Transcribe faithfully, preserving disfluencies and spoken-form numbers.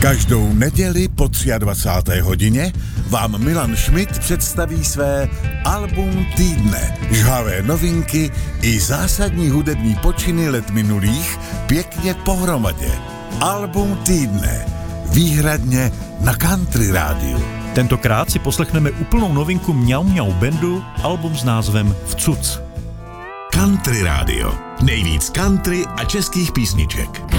Každou neděli po dvacáté třetí hodině vám Milan Schmidt představí své album týdne, žhavé novinky i zásadní hudební počiny let minulých pěkně pohromadě. Album týdne, výhradně na Country rádiu. Tentokrát si poslechneme úplnou novinku Mňau Mňau Bandu, album s názvem Vcuc. Country rádio, nejvíc country a českých písniček.